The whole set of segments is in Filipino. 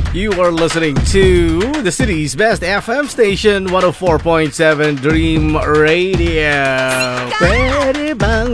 You are listening to the city's best FM station, 104.7 Dream Radio. Pwede bang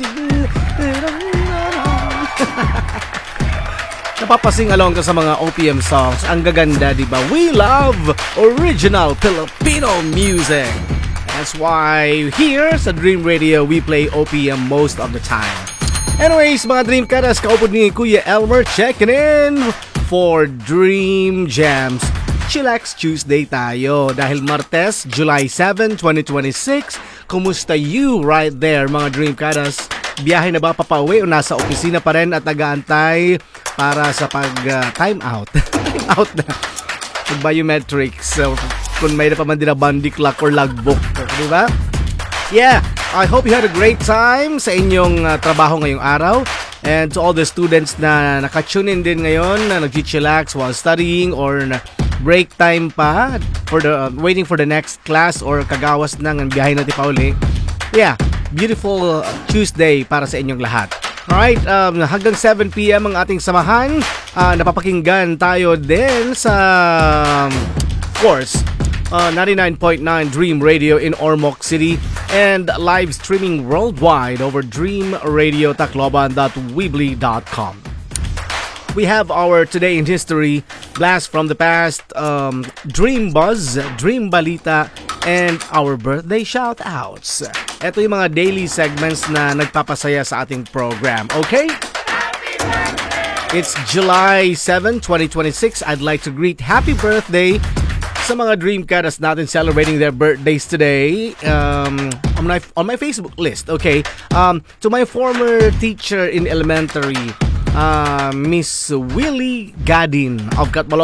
napapasing along ka sa mga OPM songs. Ang gaganda, di ba? We love original Filipino music. That's why here sa Dream Radio, we play OPM most of the time. Anyways, mga Dream Karas, kaupod ni Kuya Elmer checking in for Dream Jams. Chillax Tuesday tayo dahil Martes, July 7, 2026. Kumusta you right there, mga Dream Karas? Biyahe na ba papauwi o nasa opisina pa rin at nag-aantay para sa time out? Time out na. Biometrics. So, kung may na pa man din na bandy clock or logbook. Di ba? Yeah, I hope you had a great time sa inyong trabaho ngayong araw. And to all the students na nakatune in din ngayon, na nag-chillax while studying or break time pa for the waiting for the next class or kagawas na ng biyahe natin pa uli. Yeah, beautiful Tuesday para sa inyong lahat. Alright, hanggang 7 p.m. ang ating samahan. Napapakinggan tayo din sa, of course, 99.9 Dream Radio in Ormoc City and live streaming worldwide over dreamradiotacloban.weebly.com. We have our Today in History, Blast from the Past, Dream Buzz, Dream Balita, and our birthday shoutouts. Ito yung mga daily segments na nagpapasaya sa ating program, okay? It's July 7, 2026. I'd like to greet happy birthday sa mga Dreamcaters natin celebrating their birthdays today on my Facebook list, okay? To my former teacher in elementary, Miss Willie Gadin of Catmalo